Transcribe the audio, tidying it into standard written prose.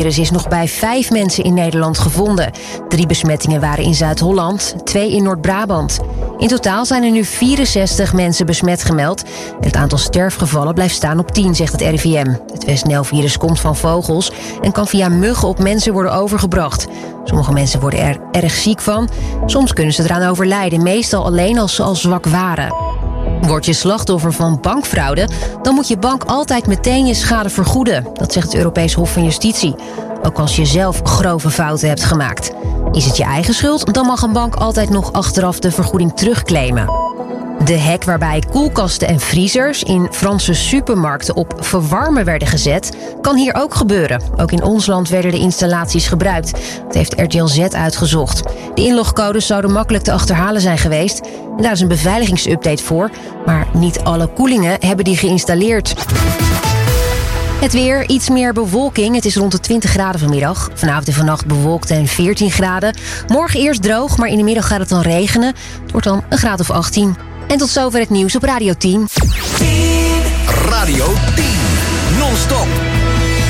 is nog bij 5 mensen in Nederland gevonden. 3 besmettingen waren in Zuid-Holland, 2 in Noord-Brabant. In totaal zijn er nu 64 mensen besmet gemeld. En het aantal sterfgevallen blijft staan op 10, zegt het RIVM. Het West-Nijl-virus komt van vogels en kan via muggen op mensen worden overgebracht. Sommige mensen worden er erg ziek van. Soms kunnen ze eraan overlijden, meestal alleen als ze al zwak waren. Word je slachtoffer van bankfraude, dan moet je bank altijd meteen je schade vergoeden. Dat zegt het Europees Hof van Justitie. Ook als je zelf grove fouten hebt gemaakt. Is het je eigen schuld, dan mag een bank altijd nog achteraf de vergoeding terugclaimen. De hek waarbij koelkasten en vriezers in Franse supermarkten op verwarmen werden gezet, kan hier ook gebeuren. Ook in ons land werden de installaties gebruikt. Dat heeft RTL Z uitgezocht. De inlogcodes zouden makkelijk te achterhalen zijn geweest. En daar is een beveiligingsupdate voor. Maar niet alle koelingen hebben die geïnstalleerd. Het weer, iets meer bewolking. Het is rond de 20 graden vanmiddag. Vanavond en vannacht bewolkt en 14 graden. Morgen eerst droog, maar in de middag gaat het dan regenen. Het wordt dan een graad of 18. En tot zover het nieuws op Radio 10. Radio 10. Non-stop.